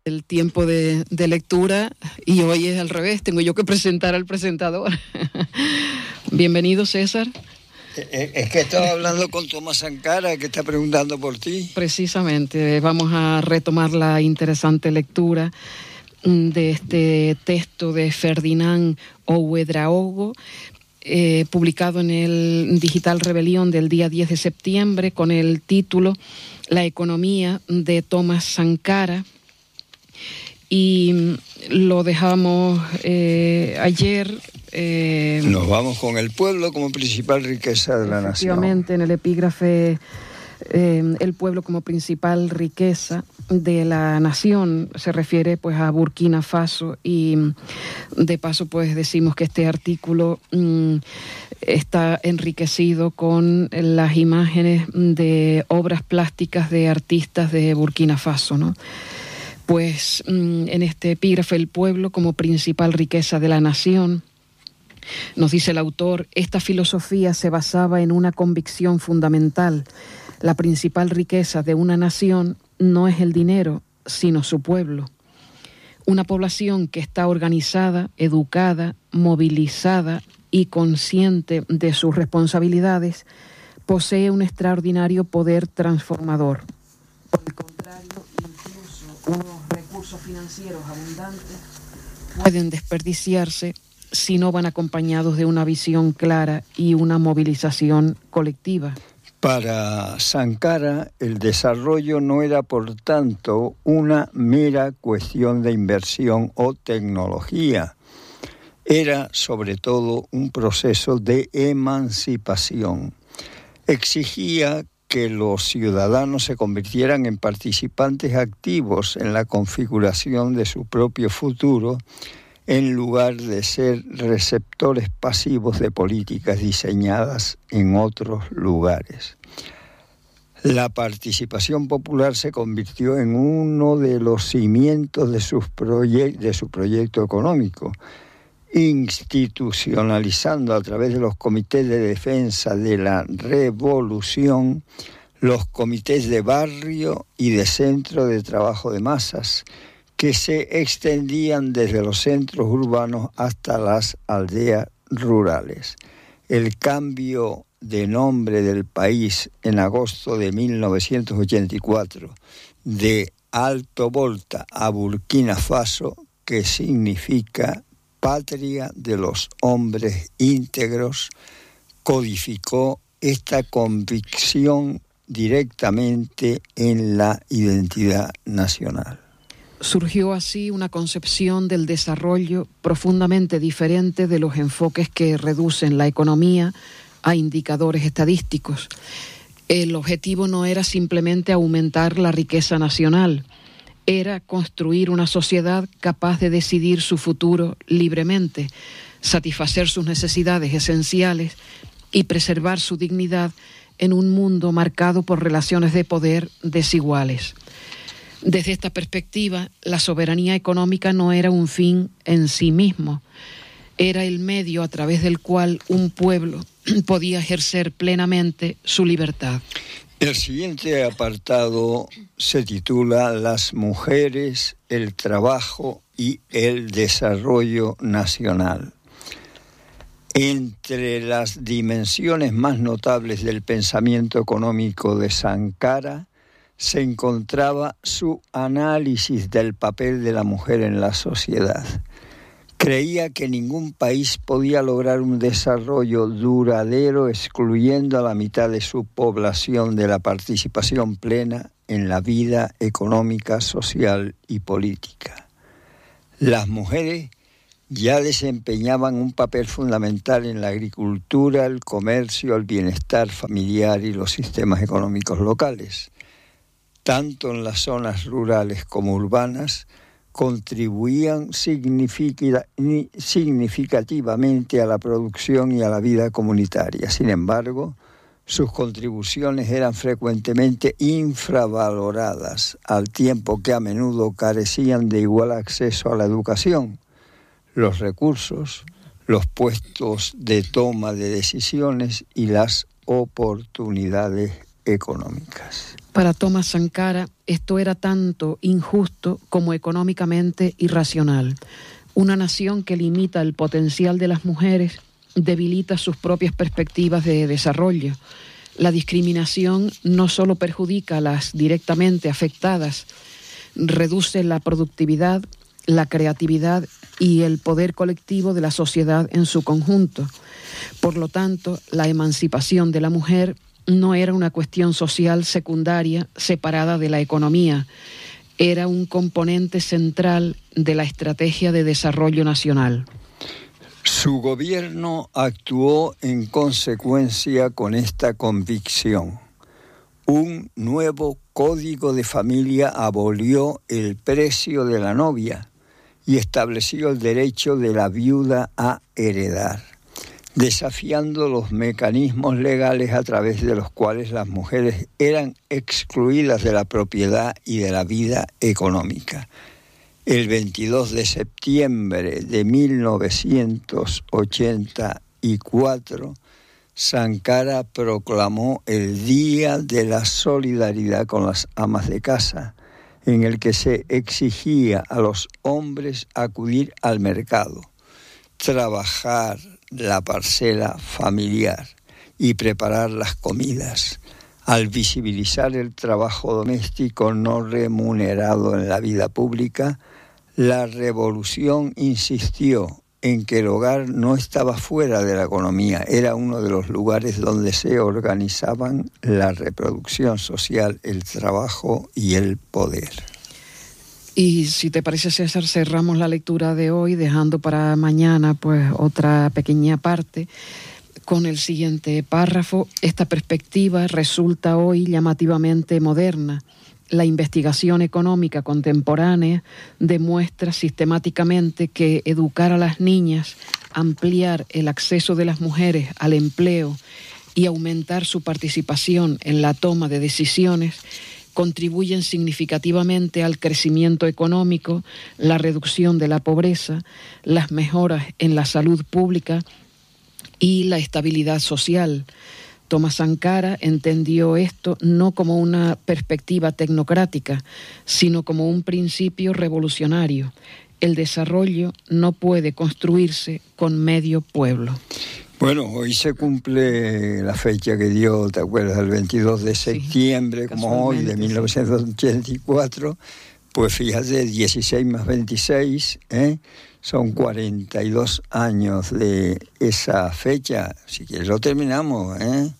El tiempo de lectura, y hoy es al revés, tengo yo que presentar al presentador. Bienvenido, César. Es que estaba hablando con Tomás Sankara, que está preguntando por ti. Precisamente, vamos a retomar la interesante lectura de este texto de Ferdinand Ouedraogo, publicado en el Digital Rebelión del día 10 de septiembre, con el título La economía de Tomás Sankara. Y lo dejamos ayer. Nos vamos con el pueblo como principal riqueza de la nación. Efectivamente, en el epígrafe, el pueblo como principal riqueza de la nación se refiere pues a Burkina Faso, y de paso pues decimos que este artículo está enriquecido con las imágenes de obras plásticas de artistas de Burkina Faso, ¿no? Pues en este epígrafe, el pueblo como principal riqueza de la nación, nos dice el autor, esta filosofía se basaba en una convicción fundamental. La principal riqueza de una nación no es el dinero, sino su pueblo. Una población que está organizada, educada, movilizada y consciente de sus responsabilidades, posee un extraordinario poder transformador. Por el contrario, incluso unos recursos financieros abundantes pueden desperdiciarse si no van acompañados de una visión clara y una movilización colectiva. Para Sankara, el desarrollo no era, por tanto, una mera cuestión de inversión o tecnología. Era, sobre todo, un proceso de emancipación. Exigía que los ciudadanos se convirtieran en participantes activos en la configuración de su propio futuro, en lugar de ser receptores pasivos de políticas diseñadas en otros lugares. La participación popular se convirtió en uno de los cimientos de su proyecto económico, institucionalizando a través de los comités de defensa de la revolución, los comités de barrio y de centro de trabajo de masas, que se extendían desde los centros urbanos hasta las aldeas rurales. El cambio de nombre del país en agosto de 1984 de Alto Volta a Burkina Faso, que significa patria de los hombres íntegros, codificó esta convicción directamente en la identidad nacional. Surgió así una concepción del desarrollo profundamente diferente de los enfoques que reducen la economía a indicadores estadísticos. El objetivo no era simplemente aumentar la riqueza nacional, era construir una sociedad capaz de decidir su futuro libremente, satisfacer sus necesidades esenciales y preservar su dignidad en un mundo marcado por relaciones de poder desiguales. Desde esta perspectiva, la soberanía económica no era un fin en sí mismo, era el medio a través del cual un pueblo podía ejercer plenamente su libertad. El siguiente apartado se titula Las mujeres, el trabajo y el desarrollo nacional. Entre las dimensiones más notables del pensamiento económico de Sankara se encontraba su análisis del papel de la mujer en la sociedad. Creía que ningún país podía lograr un desarrollo duradero excluyendo a la mitad de su población de la participación plena en la vida económica, social y política. Las mujeres ya desempeñaban un papel fundamental en la agricultura, el comercio, el bienestar familiar y los sistemas económicos locales. Tanto en las zonas rurales como urbanas, contribuían significativamente a la producción y a la vida comunitaria. Sin embargo, sus contribuciones eran frecuentemente infravaloradas, al tiempo que a menudo carecían de igual acceso a la educación, los recursos, los puestos de toma de decisiones y las oportunidades económicas. Para Thomas Sankara, esto era tanto injusto como económicamente irracional. Una nación que limita el potencial de las mujeres debilita sus propias perspectivas de desarrollo. La discriminación no solo perjudica a las directamente afectadas, reduce la productividad, la creatividad y el poder colectivo de la sociedad en su conjunto. Por lo tanto, la emancipación de la mujer no era una cuestión social secundaria separada de la economía, era un componente central de la estrategia de desarrollo nacional. Su gobierno actuó en consecuencia con esta convicción. Un nuevo código de familia abolió el precio de la novia y estableció el derecho de la viuda a heredar, desafiando los mecanismos legales a través de los cuales las mujeres eran excluidas de la propiedad y de la vida económica. El 22 de septiembre de 1984, Sankara proclamó el Día de la Solidaridad con las amas de casa, en el que se exigía a los hombres acudir al mercado, trabajar la parcela familiar y preparar las comidas. Al visibilizar el trabajo doméstico no remunerado en la vida pública, la revolución insistió en que el hogar no estaba fuera de la economía, era uno de los lugares donde se organizaban la reproducción social, el trabajo y el poder. Y si te parece, César, cerramos la lectura de hoy, dejando para mañana pues otra pequeña parte con el siguiente párrafo. Esta perspectiva resulta hoy llamativamente moderna. La investigación económica contemporánea demuestra sistemáticamente que educar a las niñas, ampliar el acceso de las mujeres al empleo y aumentar su participación en la toma de decisiones contribuyen significativamente al crecimiento económico, la reducción de la pobreza, las mejoras en la salud pública y la estabilidad social. Thomas Sankara entendió esto no como una perspectiva tecnocrática, sino como un principio revolucionario. El desarrollo no puede construirse con medio pueblo. Bueno, hoy se cumple la fecha que dio, ¿te acuerdas? El 22 de septiembre, sí, como hoy, de 1984. Pues fíjate, 16 más 26, son 42 años de esa fecha. Si quieres lo terminamos, no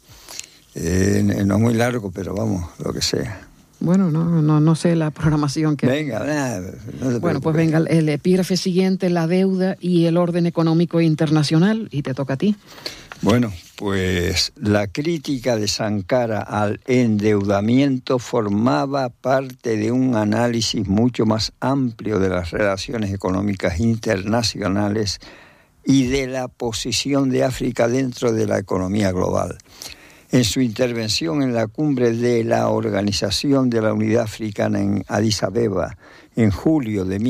es muy largo, pero vamos, lo que sea. Bueno, no sé la programación que... Venga, nada, no te Bueno, pues venga, el epígrafe siguiente, la deuda y el orden económico internacional, y te toca a ti. Bueno, pues la crítica de Sankara al endeudamiento formaba parte de un análisis mucho más amplio de las relaciones económicas internacionales y de la posición de África dentro de la economía global. En su intervención en la cumbre de la Organización de la Unidad Africana en Addis Abeba, en julio de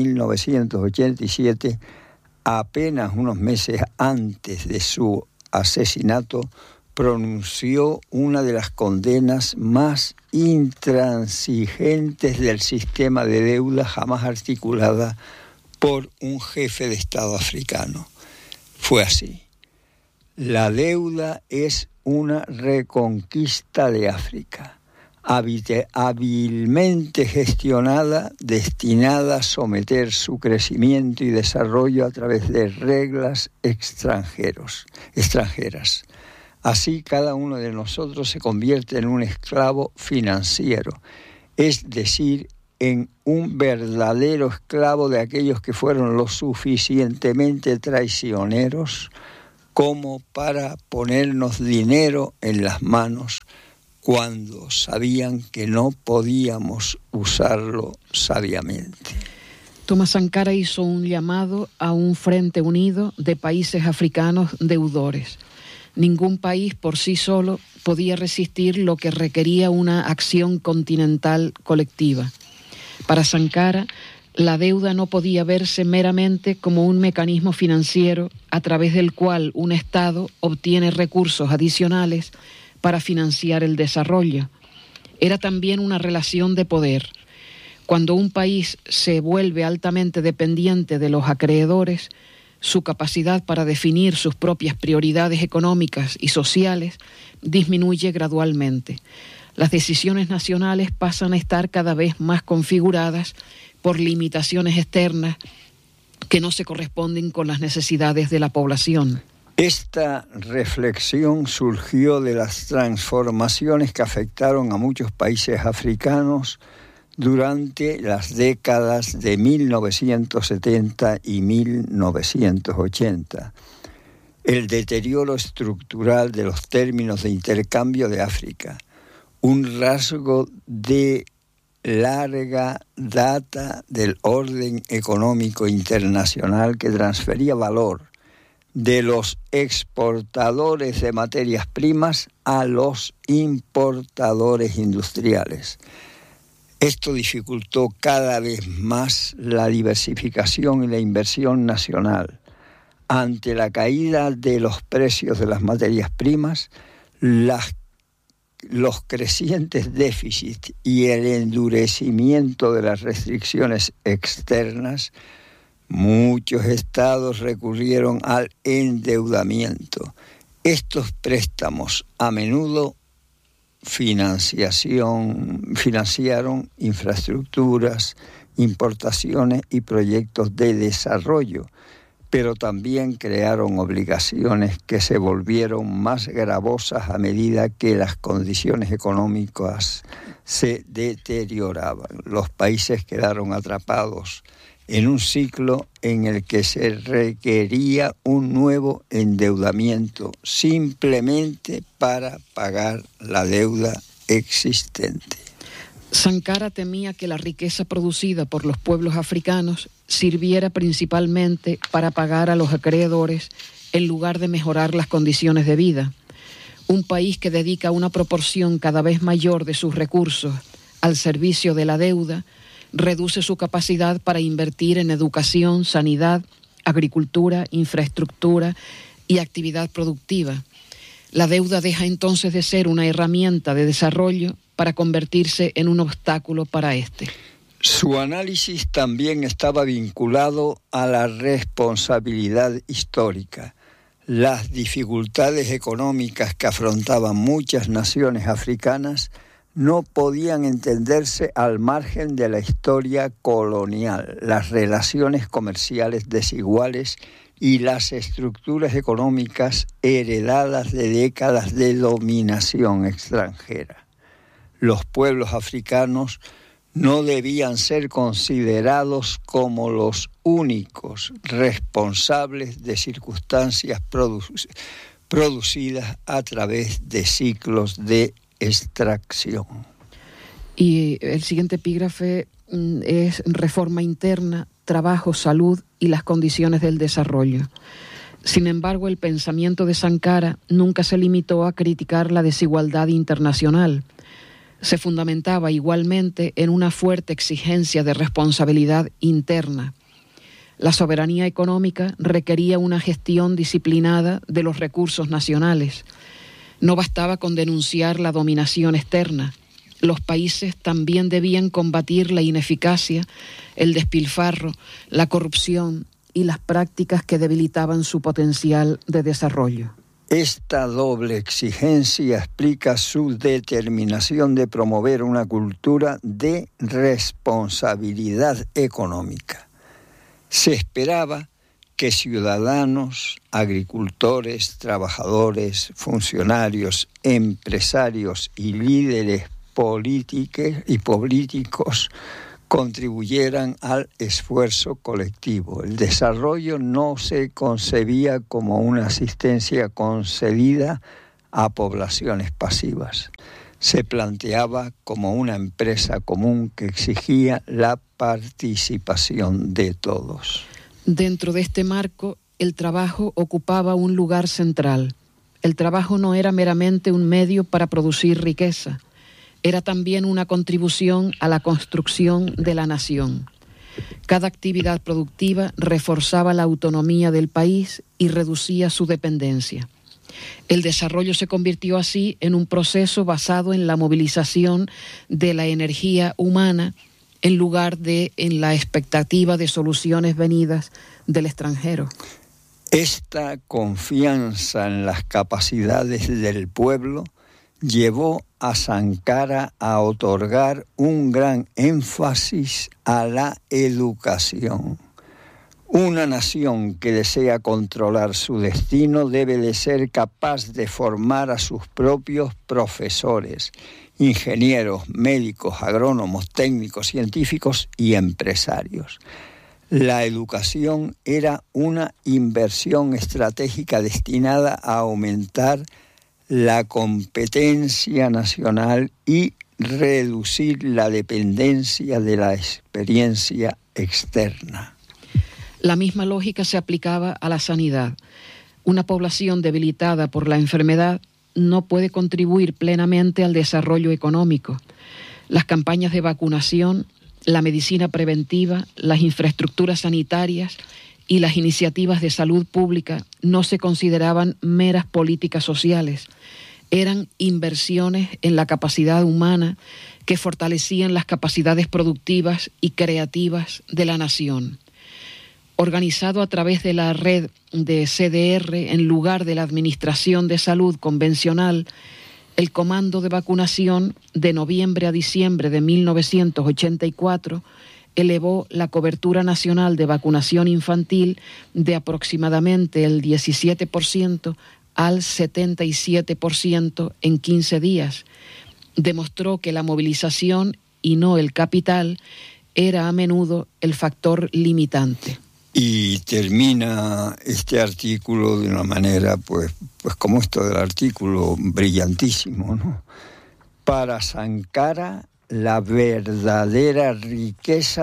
1987, apenas unos meses antes de su asesinato, pronunció una de las condenas más intransigentes del sistema de deuda jamás articulada por un jefe de Estado africano. Fue así: la deuda es una reconquista de África, hábilmente gestionada, destinada a someter su crecimiento y desarrollo a través de reglas extranjeras. Así, cada uno de nosotros se convierte en un esclavo financiero, es decir, en un verdadero esclavo de aquellos que fueron lo suficientemente traicioneros como para ponernos dinero en las manos cuando sabían que no podíamos usarlo sabiamente. Thomas Sankara hizo un llamado a un frente unido de países africanos deudores. Ningún país por sí solo podía resistir lo que requería una acción continental colectiva. Para Sankara, la deuda no podía verse meramente como un mecanismo financiero a través del cual un Estado obtiene recursos adicionales para financiar el desarrollo. Era también una relación de poder. Cuando un país se vuelve altamente dependiente de los acreedores, su capacidad para definir sus propias prioridades económicas y sociales disminuye gradualmente. Las decisiones nacionales pasan a estar cada vez más configuradas por limitaciones externas que no se corresponden con las necesidades de la población. Esta reflexión surgió de las transformaciones que afectaron a muchos países africanos durante las décadas de 1970 y 1980. El deterioro estructural de los términos de intercambio de África, un rasgo de larga data del orden económico internacional que transfería valor de los exportadores de materias primas a los importadores industriales. Esto dificultó cada vez más la diversificación y la inversión nacional. Ante la caída de los precios de las materias primas, los crecientes déficits y el endurecimiento de las restricciones externas, muchos estados recurrieron al endeudamiento. Estos préstamos a menudo financiaron infraestructuras, importaciones y proyectos de desarrollo, pero también crearon obligaciones que se volvieron más gravosas a medida que las condiciones económicas se deterioraban. Los países quedaron atrapados en un ciclo en el que se requería un nuevo endeudamiento simplemente para pagar la deuda existente. Sankara temía que la riqueza producida por los pueblos africanos sirviera principalmente para pagar a los acreedores en lugar de mejorar las condiciones de vida. Un país que dedica una proporción cada vez mayor de sus recursos al servicio de la deuda reduce su capacidad para invertir en educación, sanidad, agricultura, infraestructura y actividad productiva. La deuda deja entonces de ser una herramienta de desarrollo para convertirse en un obstáculo para este. Su análisis también estaba vinculado a la responsabilidad histórica. Las dificultades económicas que afrontaban muchas naciones africanas no podían entenderse al margen de la historia colonial, las relaciones comerciales desiguales y las estructuras económicas heredadas de décadas de dominación extranjera. Los pueblos africanos no debían ser considerados como los únicos responsables de circunstancias producidas a través de ciclos de extracción. Y el siguiente epígrafe es reforma interna, trabajo, salud y las condiciones del desarrollo. Sin embargo, el pensamiento de Sankara nunca se limitó a criticar la desigualdad internacional. Se fundamentaba igualmente en una fuerte exigencia de responsabilidad interna. La soberanía económica requería una gestión disciplinada de los recursos nacionales. No bastaba con denunciar la dominación externa. Los países también debían combatir la ineficacia, el despilfarro, la corrupción y las prácticas que debilitaban su potencial de desarrollo. Esta doble exigencia explica su determinación de promover una cultura de responsabilidad económica. Se esperaba que ciudadanos, agricultores, trabajadores, funcionarios, empresarios y líderes políticos contribuyeran al esfuerzo colectivo. El desarrollo no se concebía como una asistencia concedida a poblaciones pasivas. Se planteaba como una empresa común que exigía la participación de todos. Dentro de este marco, el trabajo ocupaba un lugar central. El trabajo no era meramente un medio para producir riqueza, era también una contribución a la construcción de la nación. Cada actividad productiva reforzaba la autonomía del país y reducía su dependencia. El desarrollo se convirtió así en un proceso basado en la movilización de la energía humana en lugar de en la expectativa de soluciones venidas del extranjero. Esta confianza en las capacidades del pueblo llevó a Sankara a otorgar un gran énfasis a la educación. Una nación que desea controlar su destino debe de ser capaz de formar a sus propios profesores, ingenieros, médicos, agrónomos, técnicos, científicos y empresarios. La educación era una inversión estratégica destinada a aumentar la competencia nacional y reducir la dependencia de la experiencia externa. La misma lógica se aplicaba a la sanidad. Una población debilitada por la enfermedad no puede contribuir plenamente al desarrollo económico. Las campañas de vacunación, la medicina preventiva, las infraestructuras sanitarias y las iniciativas de salud pública no se consideraban meras políticas sociales. Eran inversiones en la capacidad humana que fortalecían las capacidades productivas y creativas de la nación. Organizado a través de la red de CDR en lugar de la Administración de Salud convencional, el Comando de Vacunación de noviembre a diciembre de 1984 elevó la cobertura nacional de vacunación infantil de aproximadamente el 17% al 77% en 15 días. Demostró que la movilización y no el capital era a menudo el factor limitante. Y termina este artículo de una manera, pues como esto del artículo, brillantísimo, ¿no? Para Sankara, la verdadera riqueza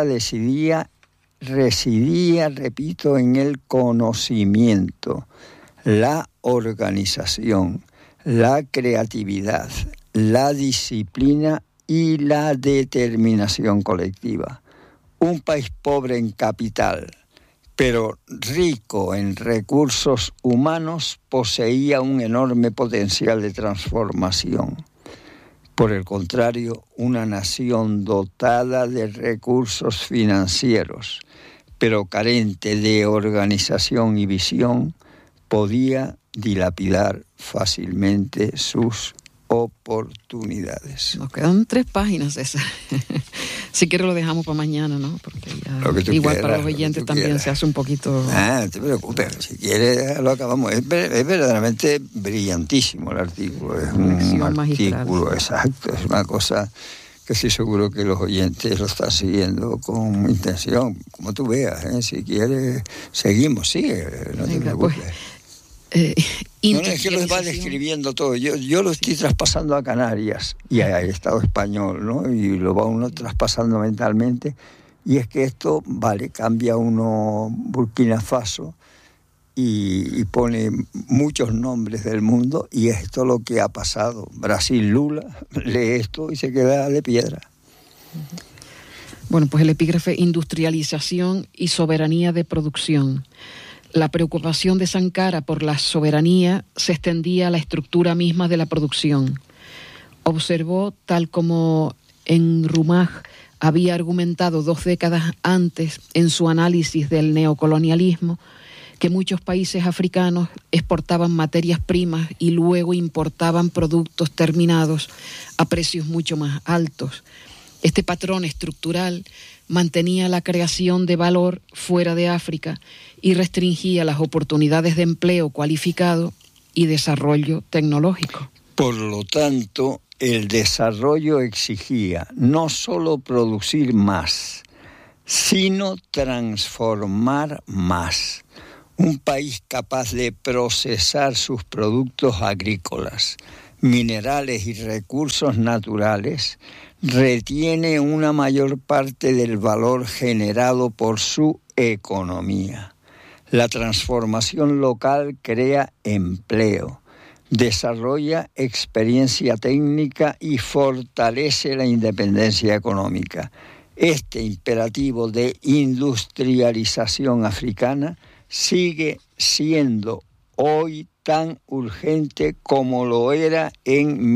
residía, repito, en el conocimiento, la organización, la creatividad, la disciplina y la determinación colectiva. Un país pobre en capital, pero rico en recursos humanos, poseía un enorme potencial de transformación. Por el contrario, una nación dotada de recursos financieros, pero carente de organización y visión, podía dilapidar fácilmente sus oportunidades. Nos quedan 3 páginas, César. Si quieres lo dejamos para mañana, ¿no? Porque ya, igual quieras, para los oyentes también quieras. Se hace un poquito... No te preocupes, si quieres lo acabamos. Es verdaderamente brillantísimo el artículo. Es un artículo exacto, es una cosa que estoy seguro que los oyentes lo están siguiendo con intención, como tú veas, ¿eh? Si quieres, seguimos, sigue, no te preocupes. Pues, no, es que lo va describiendo todo. Yo lo estoy traspasando a Canarias y al Estado español, ¿no? Y lo va uno traspasando mentalmente. Y es que esto, cambia uno Burkina Faso y pone muchos nombres del mundo, y esto es lo que ha pasado. Brasil, Lula, lee esto y se queda de piedra. Bueno, pues el epígrafe: industrialización y soberanía de producción. La preocupación de Sankara por la soberanía se extendía a la estructura misma de la producción. Observó, tal como Enrumaj había argumentado 2 décadas antes en su análisis del neocolonialismo, que muchos países africanos exportaban materias primas y luego importaban productos terminados a precios mucho más altos. Este patrón estructural mantenía la creación de valor fuera de África y restringía las oportunidades de empleo cualificado y desarrollo tecnológico. Por lo tanto, el desarrollo exigía no solo producir más, sino transformar más. Un país capaz de procesar sus productos agrícolas, minerales y recursos naturales retiene una mayor parte del valor generado por su economía. La transformación local crea empleo, desarrolla experiencia técnica y fortalece la independencia económica. Este imperativo de industrialización africana sigue siendo hoy tan urgente como lo era en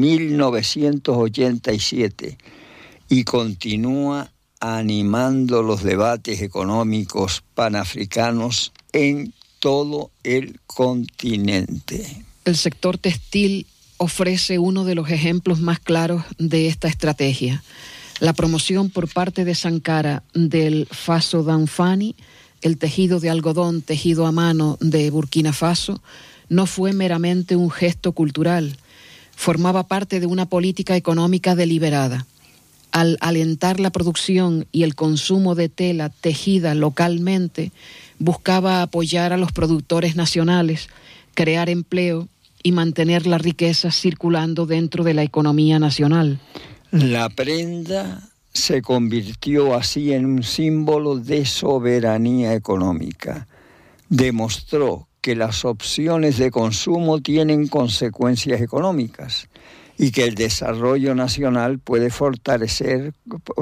1987 y continúa animando los debates económicos panafricanos en todo el continente. El sector textil ofrece uno de los ejemplos más claros de esta estrategia. La promoción por parte de Sankara del Faso Damfani, el tejido de algodón tejido a mano de Burkina Faso, no fue meramente un gesto cultural, formaba parte de una política económica deliberada. Al alentar la producción y el consumo de tela tejida localmente, buscaba apoyar a los productores nacionales, crear empleo y mantener la riqueza circulando dentro de la economía nacional. La prenda se convirtió así en un símbolo de soberanía económica. Demostró que las opciones de consumo tienen consecuencias económicas y que el desarrollo nacional puede fortalecerse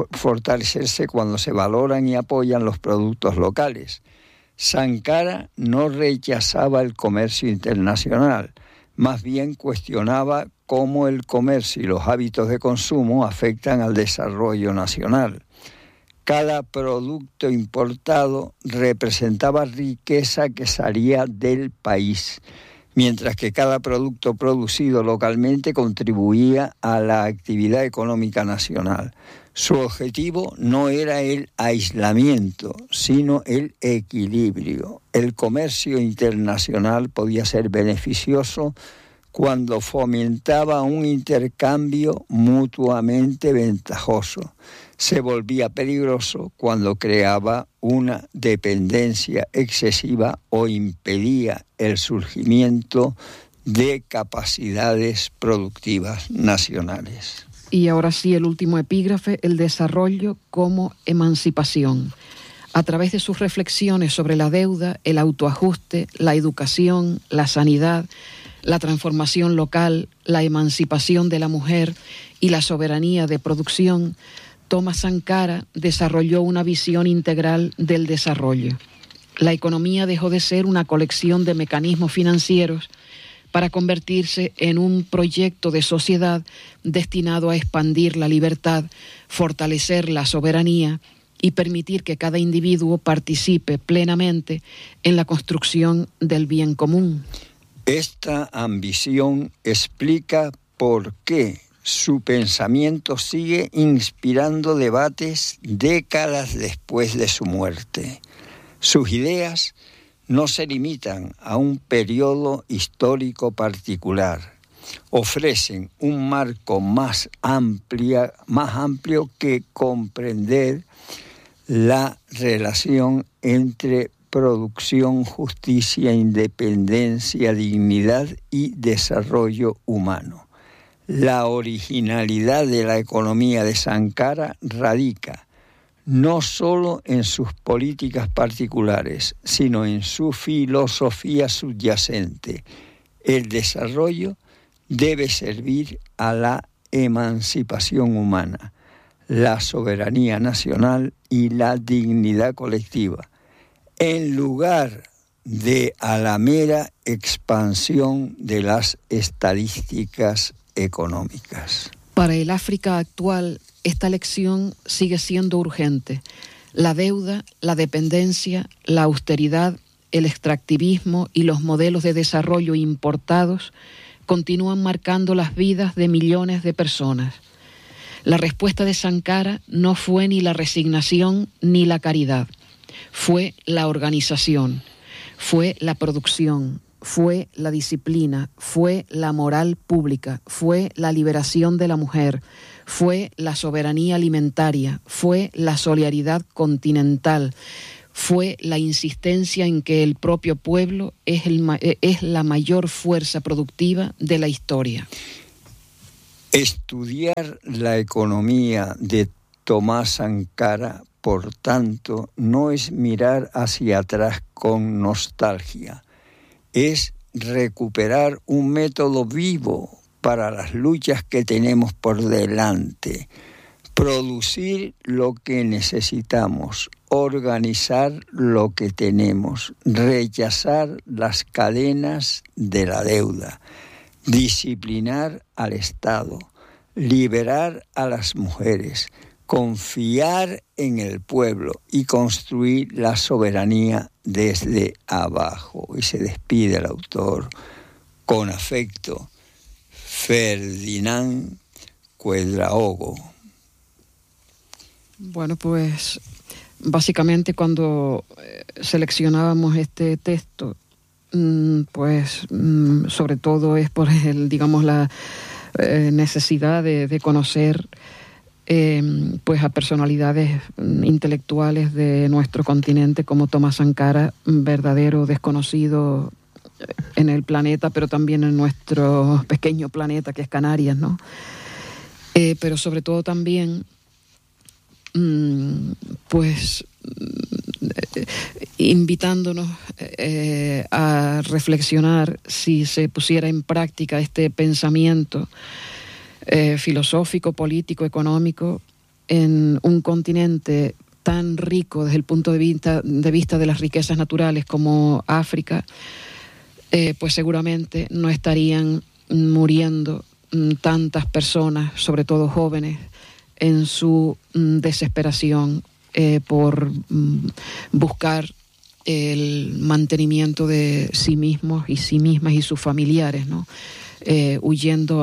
cuando se valoran y apoyan los productos locales. Sankara no rechazaba el comercio internacional, más bien cuestionaba cómo el comercio y los hábitos de consumo afectan al desarrollo nacional. Cada producto importado representaba riqueza que salía del país, mientras que cada producto producido localmente contribuía a la actividad económica nacional. Su objetivo no era el aislamiento, sino el equilibrio. El comercio internacional podía ser beneficioso cuando fomentaba un intercambio mutuamente ventajoso. Se volvía peligroso cuando creaba una dependencia excesiva o impedía el surgimiento de capacidades productivas nacionales. Y ahora sí, el último epígrafe, el desarrollo como emancipación. A través de sus reflexiones sobre la deuda, el autoajuste, la educación, la sanidad, la transformación local, la emancipación de la mujer y la soberanía de producción, Thomas Sankara desarrolló una visión integral del desarrollo. La economía dejó de ser una colección de mecanismos financieros para convertirse en un proyecto de sociedad destinado a expandir la libertad, fortalecer la soberanía y permitir que cada individuo participe plenamente en la construcción del bien común. Esta ambición explica por qué su pensamiento sigue inspirando debates décadas después de su muerte. Sus ideas no se limitan a un periodo histórico particular. Ofrecen un marco más amplio que comprender la relación entre producción, justicia, independencia, dignidad y desarrollo humano. La originalidad de la economía de Sankara radica no solo en sus políticas particulares, sino en su filosofía subyacente. El desarrollo debe servir a la emancipación humana, la soberanía nacional y la dignidad colectiva, en lugar de a la mera expansión de las estadísticas económicas. Para el África actual, esta lección sigue siendo urgente. La deuda, la dependencia, la austeridad, el extractivismo y los modelos de desarrollo importados continúan marcando las vidas de millones de personas. La respuesta de Sankara no fue ni la resignación ni la caridad. Fue la organización, fue la producción, fue la disciplina, fue la moral pública, fue la liberación de la mujer, fue la soberanía alimentaria, fue la solidaridad continental, fue la insistencia en que el propio pueblo es la mayor fuerza productiva de la historia. Estudiar la economía de Thomas Sankara, por tanto, no es mirar hacia atrás con nostalgia, es recuperar un método vivo para las luchas que tenemos por delante, producir lo que necesitamos organizar lo que tenemos, rechazar las cadenas de la deuda, disciplinar al Estado, liberar a las mujeres, confiar en el pueblo y construir la soberanía desde abajo. Y se despide el autor con afecto, Ferdinand Ouedraogo. Bueno, pues básicamente cuando seleccionábamos este texto, pues sobre todo es por la necesidad de conocer pues a personalidades intelectuales de nuestro continente como Thomas Sankara, verdadero desconocido en el planeta, pero también en nuestro pequeño planeta que es Canarias, ¿no? Pero sobre todo también pues invitándonos a reflexionar si se pusiera en práctica este pensamiento filosófico, político, económico en un continente tan rico desde el punto de vista de las riquezas naturales como África, pues seguramente no estarían muriendo tantas personas, sobre todo jóvenes, en su desesperación por buscar el mantenimiento de sí mismos y sí mismas y sus familiares, ¿no? Huyendo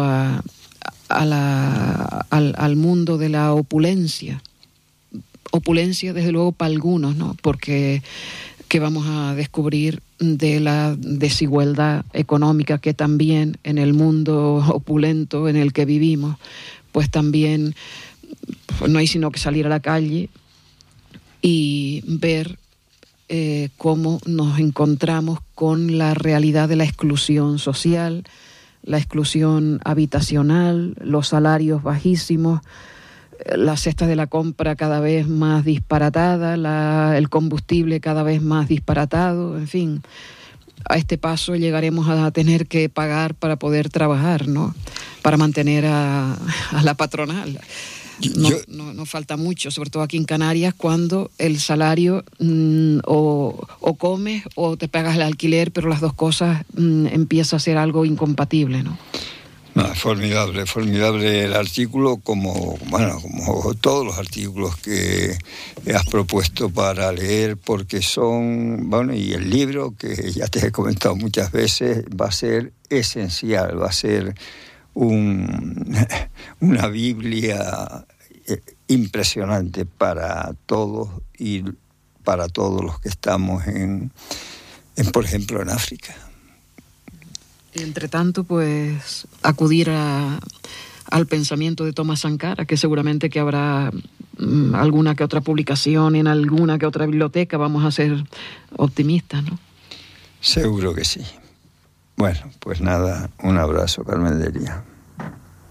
al mundo de la opulencia. Opulencia, desde luego, para algunos, ¿no? Porque que vamos a descubrir de la desigualdad económica que también en el mundo opulento en el que vivimos, pues también no hay sino que salir a la calle y ver cómo nos encontramos con la realidad de la exclusión social, la exclusión habitacional, los salarios bajísimos, las cestas de la compra cada vez más disparatadas, el combustible cada vez más disparatado, en fin. A este paso llegaremos a tener que pagar para poder trabajar, ¿no? Para mantener a la patronal. No falta mucho, sobre todo aquí en Canarias, cuando el salario o comes o te pagas el alquiler, pero las dos cosas empieza a ser algo incompatible, ¿no? No, es formidable el artículo, como todos los artículos que has propuesto para leer, porque son, y el libro, que ya te he comentado muchas veces, va a ser esencial, va a ser una Biblia impresionante para todos y para todos los que estamos por ejemplo, en África. Entre tanto, pues acudir al pensamiento de Thomas Sankara, que seguramente que habrá alguna que otra publicación en alguna que otra biblioteca, vamos a ser optimistas, ¿no? Seguro que sí. Bueno, pues nada, un abrazo, Carmen Delia.